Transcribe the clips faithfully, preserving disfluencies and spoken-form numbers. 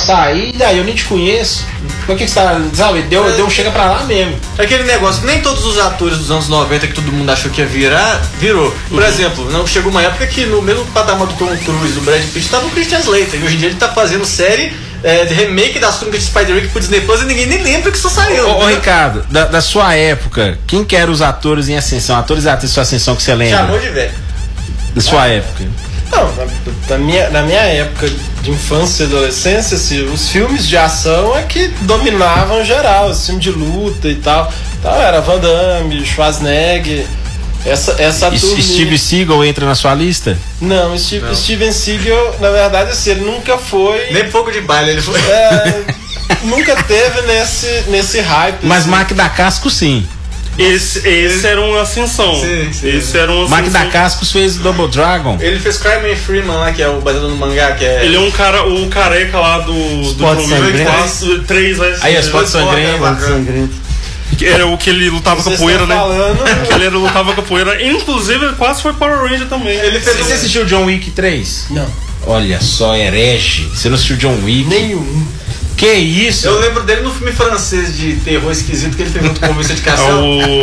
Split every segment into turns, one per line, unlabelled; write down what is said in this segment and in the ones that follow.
sair, daí eu nem te conheço. Por que que você tá, sabe, deu, é, deu um chega pra lá mesmo.
Aquele negócio, nem todos os atores dos anos noventa que todo mundo achou que ia virar, virou. Por uhum. exemplo, não chegou uma época que no mesmo patamar do Tom Cruise, do Brad Pitt, tava o Christian Slater, e hoje em dia ele tá fazendo série é, de remake das Crônicas de Spider-Man pro Disney Plus e ninguém nem lembra que isso saiu.
Ô, ô Ricardo, da, da sua época, quem que eram os atores em ascensão, atores e atrizes de sua ascensão que você lembra?
Chamou de velho.
Da sua
ah,
época.
Não, na, na, minha, na minha época de infância e adolescência, assim, os filmes de ação é que dominavam geral, os filmes de luta e tal. Então era Van Damme, Schwarzenegger, essa, essa turminha.
Steve Seagal entra na sua lista?
Não, Steve, Não. Steven Seagal, na verdade, assim, ele nunca foi...
Nem pouco de baile ele foi.
É, nunca teve nesse, nesse hype.
Mas
assim.
Mark Dacascos, sim.
Esse, esse era uma ascensão. Sim, sim. Esse era uma
Mark Dacascos fez Double Dragon.
Ele fez Crime and Freeman lá, que é o baseado no mangá, que é...
Ele é um cara, o careca lá do...
Spot
do
Sangrento.
três,
aí, é Spot Sangrento.
Era o que ele lutava com a poeira, né? Que ele era, lutava com a poeira. Inclusive, ele quase foi Power Ranger também.
Ele fez. Você assistiu John Wick três?
Não.
Olha só, herege. Você não assistiu John Wick?
Nenhum.
Que isso?
Eu lembro dele no filme francês de terror esquisito que ele fez junto com o Vincent Cassel.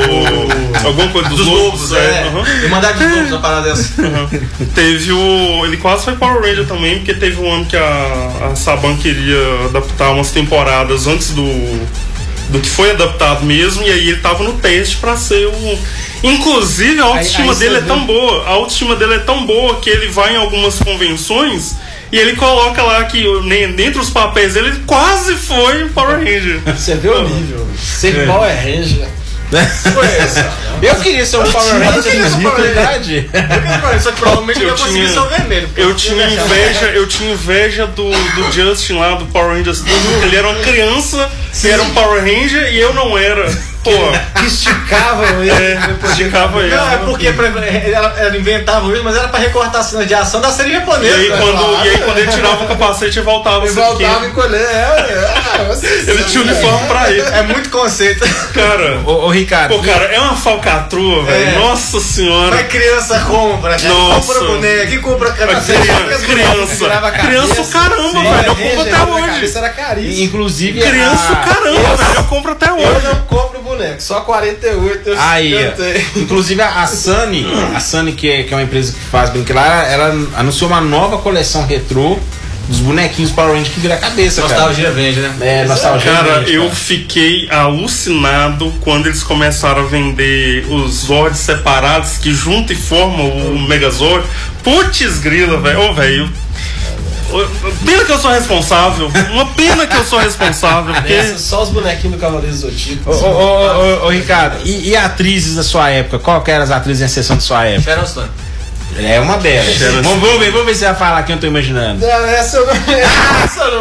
o... Alguma coisa dos, dos lobos,
lobos, é. Uhum. Irmandade dos Lobos, uma parada dessa.
Uhum. Teve o... Ele quase foi Power Ranger também, porque teve um ano que a, a Saban queria adaptar umas temporadas antes do... do que foi adaptado mesmo, e aí ele tava no teste pra ser um... Inclusive a autoestima aí, aí dele é viu? tão boa, a autoestima dele é tão boa que ele vai em algumas convenções e ele coloca lá que dentre os papéis dele ele quase foi Power Ranger.
Você vê o nível. Ser
é.
Power Ranger.
Foi essa. Eu queria ser um Power Ranger de verdade.
Só que provavelmente eu, eu consegui ser o vermelho.
Eu tinha inveja, eu tinha inveja do, do Justin lá, do Power Rangers, porque ele era uma criança, que era um Power Ranger e eu não era. Pô,
que esticava ele.
É, esticava ele.
Não, é porque pra, ela, ela inventava isso, mas era pra recortar cenas de ação da série japonesa.
E aí, quando, e aí quando ele tirava o capacete, ele voltava.
Ele voltava e colher.
Ele tinha uniforme pra ele.
É muito conceito.
Cara,
ô, ô Ricardo.
Pô, cara, é uma falcatrua, velho. É. Nossa senhora.
Mas criança compra, cara.
Nossa.
Compra boneca, quem compra
capacete? Criança. Criança, criança caramba,
sim,
velho. Eu compro até hoje.
Isso era caríssimo.
Inclusive,
criança
a...
caramba, velho. Eu compro até hoje.
Eu não compro boneco, só quarenta e oito eu
aí, inclusive a Sunny, a Sunny que é, que é uma empresa que faz brinquedo lá, ela anunciou uma nova coleção retrô dos bonequinhos Power Rangers que vira a cabeça,
nostalgia
cara.
vende, né?
É, nostalgia
cara,
vende,
eu
cara.
fiquei alucinado quando eles começaram a vender os Zords separados que juntam e formam o Megazord. Putz grila, velho. Ô, velho. Pena que eu sou responsável. Uma pena que eu sou responsável. Porque...
Nessa, só os bonequinhos do Cavaleiro Zodíaco.
Ô, ô, ô, ô, Ricardo, e, e atrizes da sua época? Qual que eram as atrizes em exceção da sua época?
Sharon Stone.
É uma delas. Vamos, vamos, ver, vamos ver se você vai falar quem eu tô imaginando.
Não, essa eu não. Essa eu não.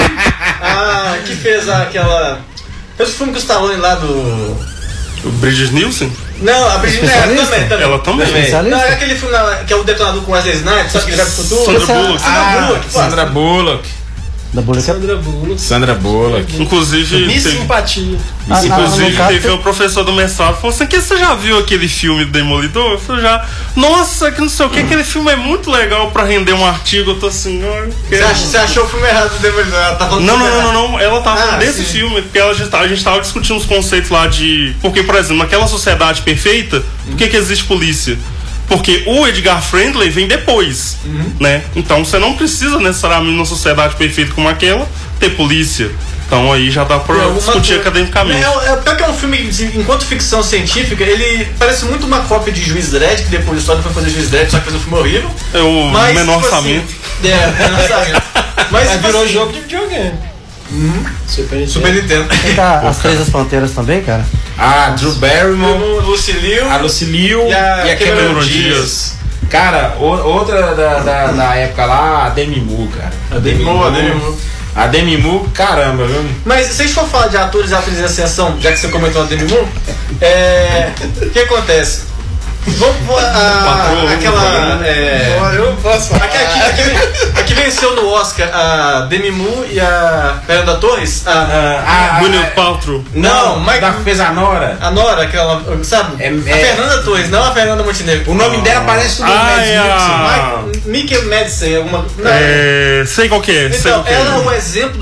Ah, que fez aquela. Fez o filme com o Stallone lá do.
O Bridget Nielsen?
Não, a Bridget Nielsen também, também.
Ela também.
também. Não, é aquele filme lá, que é o Detonador com Wesley Snipes, só que ele vai pro futuro.
Sandra Bullock.
Ah, Sandra Bullock. Sandra Bullock.
Da Bullock.
Sandra Bullock.
Sandra Bullock.
Inclusive.
Miss
teve,
Simpatia.
Ah,
inclusive,
não,
teve um professor do mestrado falou assim: que você já viu aquele filme do Demolidor? Eu falei, já. Nossa, que não sei o que, aquele filme é muito legal pra render um artigo. Eu tô assim, olha.
Você, acha, você achou o filme errado do Demolidor? Ela tá falando
não, não, não, não, não. Ela tava falando
ah,
desse
sim.
filme, porque ela, a gente tava discutindo os conceitos lá de. Porque, por exemplo, naquela sociedade perfeita, por que, que existe polícia? Porque o Edgar Friendly vem depois, uhum. né? Então você não precisa necessariamente numa sociedade perfeita como aquela ter polícia. Então aí já dá pra é, discutir academicamente.
É, é, porque é um filme, enquanto ficção científica, ele parece muito uma cópia de Juiz Dredd, que depois só não foi fazer Juiz Dredd, só que fez um filme horrível.
É o
mas,
menor
tipo
orçamento.
Assim, é, menor orçamento. Mas,
mas
tipo
virou
assim,
jogo de videogame.
Hum?
Super Nintendo.
Super Nintendo.
Tá, as Três das Panteras também, cara?
Ah, Drew Barrymore,
Lucy Liu,
a Lucy Liu
e a,
e a
Cameron,
Cameron Diaz. Cara, o, outra da, da, da época lá, a Demi Moore, cara.
A Demi Moore, a Demi Moore.
A Demi Moore, caramba, viu?
Mas se a gente for falar de atores e atrizes em ascensão, já que você comentou a Demi Moore, é... o que acontece? Vamos, a, aquela. É,
eu posso falar.
Aqui, aqui, aqui, aqui venceu no Oscar a Demi Moore e a Fernanda Torres. A,
a, a Gwyneth Paltrow.
Não,
mas da fez a Nora.
A Nora, aquela. Sabe?
É,
a
é,
Fernanda Torres, não a Fernanda Montenegro.
O nome oh. dela parece tudo
ah, é a...
Mickey Madison, alguma.
Não. É, sei qual que é.
Então,
sei qual que
ela
é.
é um exemplo